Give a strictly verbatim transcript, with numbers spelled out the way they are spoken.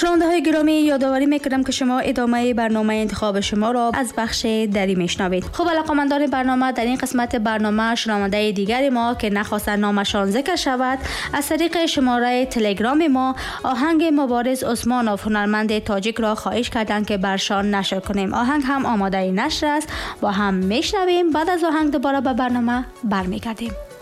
شنونده های گرامی، یادآوری میکنم که شما ادامه برنامه انتخاب شما را از بخش دری میشنوید. خب علاقه‌مندان برنامه، در این قسمت برنامه شنونده دیگری ما که نخواستن نامشان ذکر شود از طریق شماره تلگرام ما آهنگ مبارز عثمانوف هنرمند تاجیک را خواهش کردند که برشان نشر کنیم. آهنگ هم آماده نشر است، با هم میشنویم. بعد از آهنگ دوباره به برنامه برمیگردیم.